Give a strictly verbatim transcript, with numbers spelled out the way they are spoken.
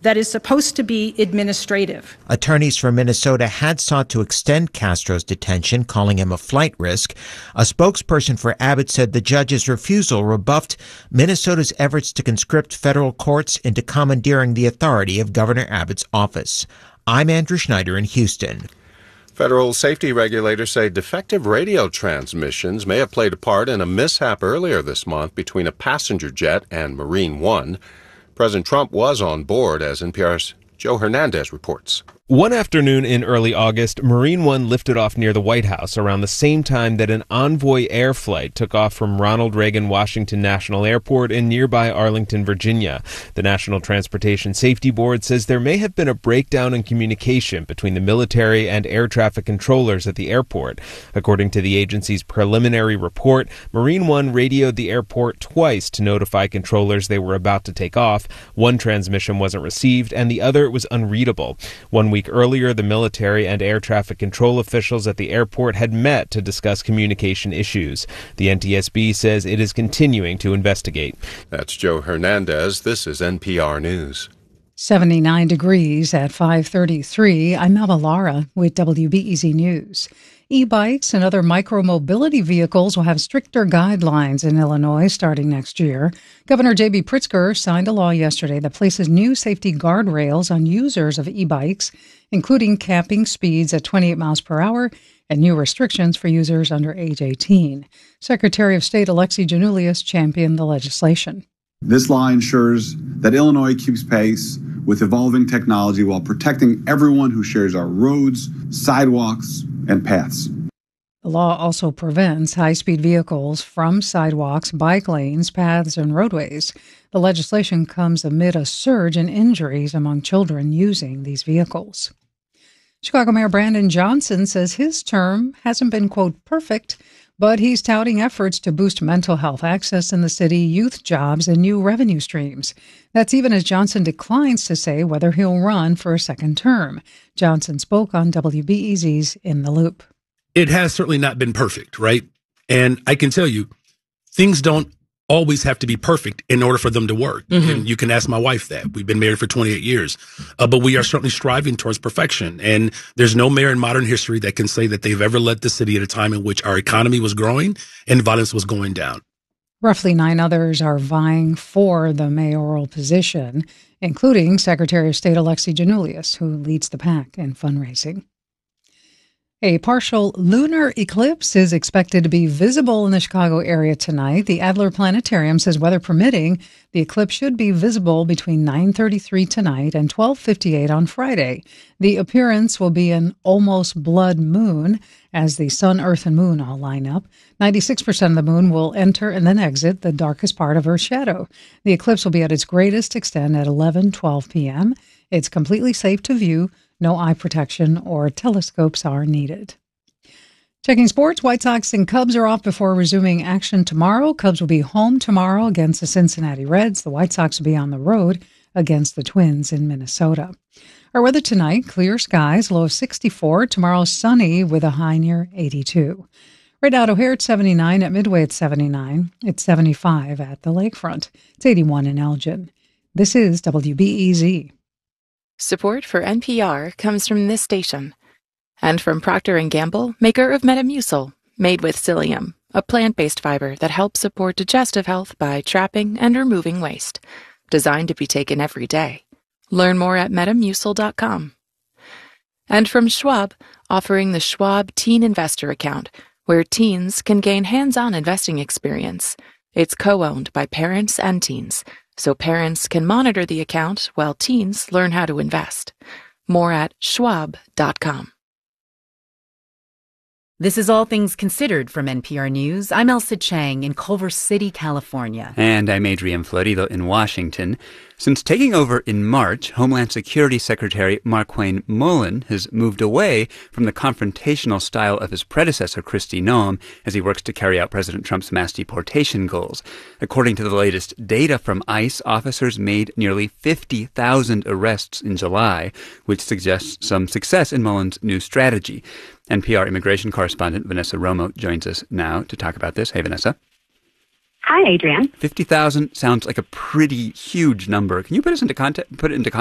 that is supposed to be administrative. Attorneys for Minnesota had sought to extend Castro's detention, calling him a flight risk. A spokesperson for Abbott said the judge's refusal rebuffed Minnesota's efforts to conscript federal courts into commandeering the authority of Governor Abbott's office. I'm Andrew Schneider in Houston. Federal safety regulators say defective radio transmissions may have played a part in a mishap earlier this month between a passenger jet and Marine One. President Trump was on board, as N P R's Joe Hernandez reports. One afternoon in early August, Marine One lifted off near the White House around the same time that an Envoy Air flight took off from Ronald Reagan Washington National Airport in nearby Arlington, Virginia. The National Transportation Safety Board says there may have been a breakdown in communication between the military and air traffic controllers at the airport. According to the agency's preliminary report, Marine One radioed the airport twice to notify controllers they were about to take off. One transmission wasn't received, and the other was unreadable. One week earlier, the military and air traffic control officials at the airport had met to discuss communication issues. The N T S B says it is continuing to investigate. That's Joe Hernandez. This is N P R News. seventy-nine degrees at five thirty-three. I'm Melba Lara with W B E Z News. E-bikes and other micro-mobility vehicles will have stricter guidelines in Illinois starting next year. Governor J B Pritzker signed a law yesterday that places new safety guardrails on users of e-bikes, including capping speeds at twenty-eight miles per hour and new restrictions for users under age eighteen. Secretary of State Alexi Janulius championed the legislation. This law ensures that Illinois keeps pace with evolving technology while protecting everyone who shares our roads, sidewalks, and paths. The law also prevents high-speed vehicles from sidewalks, bike lanes, paths, and roadways. The legislation comes amid a surge in injuries among children using these vehicles. Chicago Mayor Brandon Johnson says his term hasn't been, quote, perfect, but he's touting efforts to boost mental health access in the city, youth jobs, and new revenue streams. That's even as Johnson declines to say whether he'll run for a second term. Johnson spoke on W B E Z's In the Loop. It has certainly not been perfect, right? And I can tell you, things don't always have to be perfect in order for them to work. Mm-hmm. And you can ask my wife that. We've been married for twenty-eight years. Uh, but we are certainly striving towards perfection. And there's no mayor in modern history that can say that they've ever led the city at a time in which our economy was growing and violence was going down. Roughly nine others are vying for the mayoral position, including Secretary of State Alexi Janulius, who leads the pack in fundraising. A partial lunar eclipse is expected to be visible in the Chicago area tonight. The Adler Planetarium says, weather permitting, the eclipse should be visible between nine thirty-three tonight and twelve fifty-eight on Friday. The appearance will be an almost blood moon as the sun, earth, and moon all line up. ninety-six percent of the moon will enter and then exit the darkest part of Earth's shadow. The eclipse will be at its greatest extent at eleven twelve p.m. It's completely safe to view. No eye protection or telescopes are needed. Checking sports, White Sox and Cubs are off before resuming action tomorrow. Cubs will be home tomorrow against the Cincinnati Reds. The White Sox will be on the road against the Twins in Minnesota. Our weather tonight, clear skies, low of sixty-four. Tomorrow, sunny with a high near eighty-two. Right out O'Hare at seventy-nine, at Midway at seventy-nine. It's seventy-five at the lakefront. It's eighty-one in Elgin. This is W B E Z. Support for N P R comes from this station and from Procter and Gamble, maker of Metamucil, made with psyllium, a plant-based fiber that helps support digestive health by trapping and removing waste, designed to be taken every day. Learn more at metamucil dot com. And from Schwab, offering the Schwab Teen Investor Account, where teens can gain hands-on investing experience. It's co-owned by parents and teens, so parents can monitor the account while teens learn how to invest. More at schwab dot com. This is All Things Considered from N P R News. I'm Elsa Chang in Culver City, California. And I'm Adrian Florido in Washington. Since taking over in March, Homeland Security Secretary Markwayne Mullin has moved away from the confrontational style of his predecessor, Kristi Noem, as he works to carry out President Trump's mass deportation goals. According to the latest data from ICE, officers made nearly fifty thousand arrests in July, which suggests some success in Mullin's new strategy. N P R immigration correspondent Vanessa Romo joins us now to talk about this. Hey, Vanessa. Hi, Adrian. fifty thousand sounds like a pretty huge number. Can you put us into context, put it into context?